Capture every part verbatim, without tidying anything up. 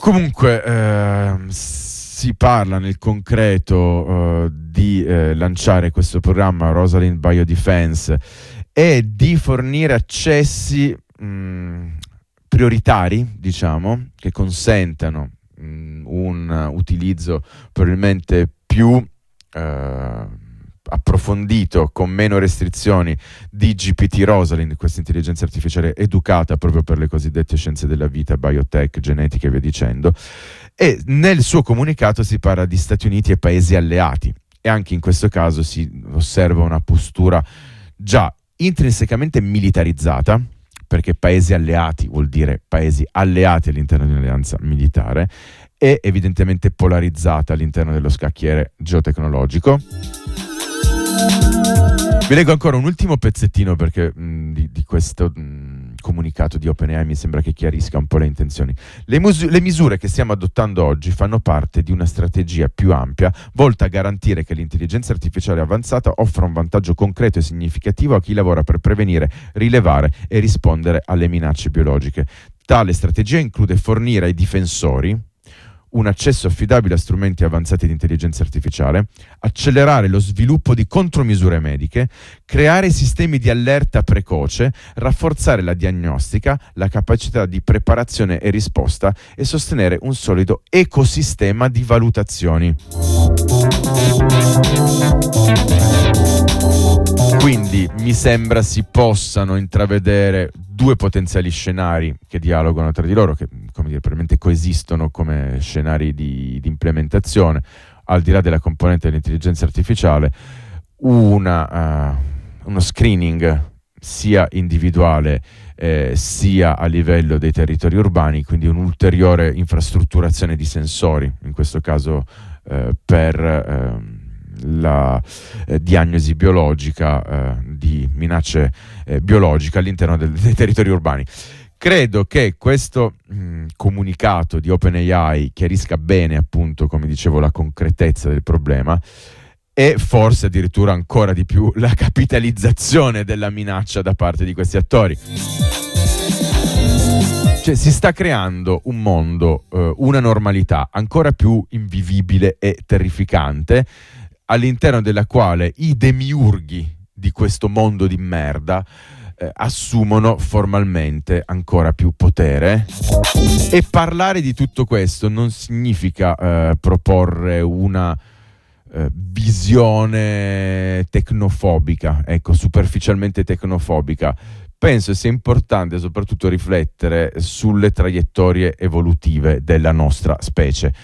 Comunque eh, si parla nel concreto eh, di eh, lanciare questo programma Rosalind Biodefense e di fornire accessi mh, prioritari, diciamo, che consentano mh, un utilizzo probabilmente più eh, approfondito, con meno restrizioni, di G P T Rosalind, questa intelligenza artificiale educata proprio per le cosiddette scienze della vita, biotech, genetica e via dicendo. E nel suo comunicato si parla di Stati Uniti e paesi alleati, e anche in questo caso si osserva una postura già intrinsecamente militarizzata, perché paesi alleati vuol dire paesi alleati all'interno di un'alleanza militare, e evidentemente polarizzata all'interno dello scacchiere geotecnologico. Vi leggo ancora un ultimo pezzettino perché mh, di, di questo mh, comunicato di OpenAI mi sembra che chiarisca un po' le intenzioni. Le, mus- le misure che stiamo adottando oggi fanno parte di una strategia più ampia volta a garantire che l'intelligenza artificiale avanzata offra un vantaggio concreto e significativo a chi lavora per prevenire, rilevare e rispondere alle minacce biologiche. Tale strategia include fornire ai difensori un accesso affidabile a strumenti avanzati di intelligenza artificiale, accelerare lo sviluppo di contromisure mediche, creare sistemi di allerta precoce, rafforzare la diagnostica, la capacità di preparazione e risposta e sostenere un solido ecosistema di valutazioni. Quindi mi sembra si possano intravedere due potenziali scenari che dialogano tra di loro, che come dire, probabilmente coesistono come scenari di, di implementazione, al di là della componente dell'intelligenza artificiale, una, uh, uno screening sia individuale eh, sia a livello dei territori urbani, quindi un'ulteriore infrastrutturazione di sensori, in questo caso eh, per eh, la eh, diagnosi biologica eh, di minacce eh, biologiche all'interno del, dei territori urbani. Credo che questo mh, comunicato di OpenAI chiarisca bene, appunto, come dicevo, la concretezza del problema e forse addirittura ancora di più la capitalizzazione della minaccia da parte di questi attori. Cioè, si sta creando un mondo, eh, una normalità ancora più invivibile e terrificante, all'interno della quale i demiurghi di questo mondo di merda eh, assumono formalmente ancora più potere. E parlare di tutto questo non significa eh, proporre una eh, visione tecnofobica, ecco, superficialmente tecnofobica. Penso sia importante soprattutto riflettere sulle traiettorie evolutive della nostra specie.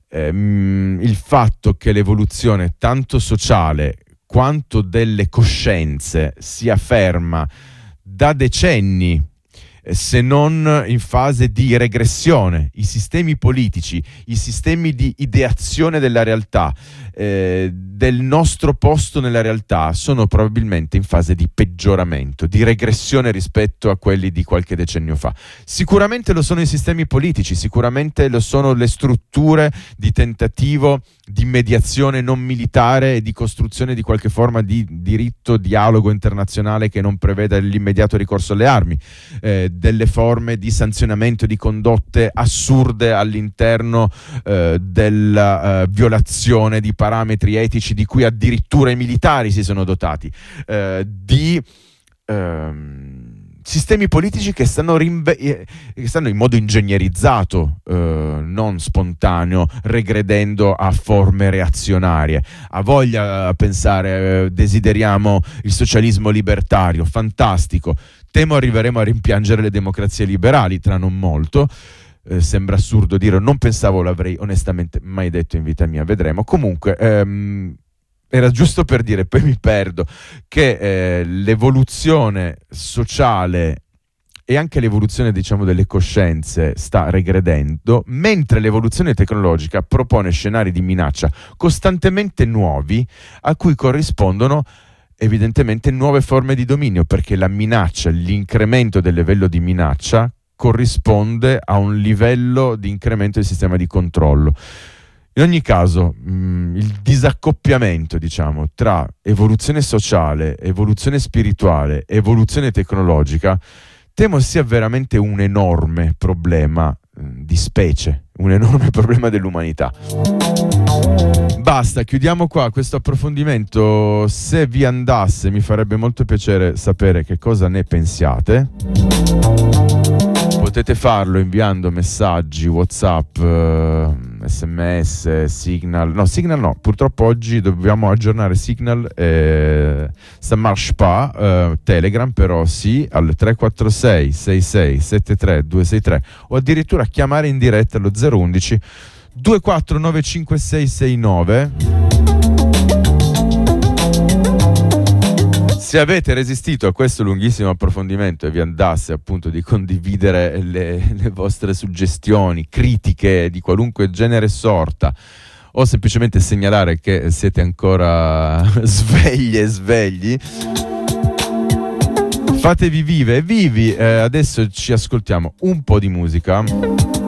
Ehm, il fatto che l'evoluzione tanto sociale quanto delle coscienze sia ferma da decenni, se non in fase di regressione, i sistemi politici, i sistemi di ideazione della realtà, eh, del nostro posto nella realtà, sono probabilmente in fase di peggioramento, di regressione rispetto a quelli di qualche decennio fa. Sicuramente lo sono i sistemi politici, sicuramente lo sono le strutture di tentativo di mediazione non militare e di costruzione di qualche forma di diritto, dialogo internazionale che non preveda l'immediato ricorso alle armi, eh, delle forme di sanzionamento di condotte assurde all'interno eh, della eh, violazione di parametri etici di cui addirittura i militari si sono dotati, eh, di ehm, sistemi politici che stanno, rinve- che stanno in modo ingegnerizzato, eh, non spontaneo, regredendo a forme reazionarie. Ha voglia a pensare, eh, desideriamo il socialismo libertario, fantastico. Temo arriveremo a rimpiangere le democrazie liberali tra non molto. Eh, sembra assurdo dirlo, non pensavo, l'avrei onestamente mai detto in vita mia, vedremo. Comunque ehm, era giusto per dire, poi mi perdo, che eh, l'evoluzione sociale e anche l'evoluzione, diciamo, delle coscienze sta regredendo, mentre l'evoluzione tecnologica propone scenari di minaccia costantemente nuovi a cui corrispondono evidentemente nuove forme di dominio, perché la minaccia, l'incremento del livello di minaccia corrisponde a un livello di incremento del sistema di controllo. In ogni caso, mh, il disaccoppiamento, diciamo, tra evoluzione sociale, evoluzione spirituale, evoluzione tecnologica, temo sia veramente un enorme problema mh, di specie, un enorme problema dell'umanità. Basta, chiudiamo qua questo approfondimento. Se vi andasse, mi farebbe molto piacere sapere che cosa ne pensiate. Potete farlo inviando messaggi, WhatsApp, eh, sms, Signal. No, Signal no, purtroppo oggi dobbiamo aggiornare Signal, eh, ça marche pas, eh, Telegram però sì, al tre quattro sei sei sei sette tre due sei tre, o addirittura chiamare in diretta allo zero uno uno due quattro nove cinque sei sei nove. Se avete resistito a questo lunghissimo approfondimento e vi andasse appunto di condividere le, le vostre suggestioni, critiche di qualunque genere e sorta, o semplicemente segnalare che siete ancora sveglie e svegli, fatevi vive e vivi. Eh, adesso ci ascoltiamo un po' di musica.